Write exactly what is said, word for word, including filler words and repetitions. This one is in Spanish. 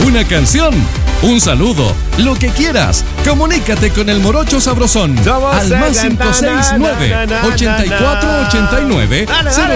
una canción, un saludo, lo que quieras. Comunícate con el Morocho Sabrosón al más cinco seis nueve, ochenta y cuatro ochenta y nueve, cero